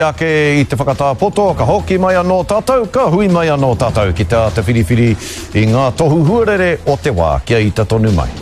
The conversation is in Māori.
Ake i te whakatāpoto, ka hoki mai anō tātou, ka hui mai anō tātou ki te whiriwhiri i ngā tohu huarere o te wā, kia i ta tonu mai.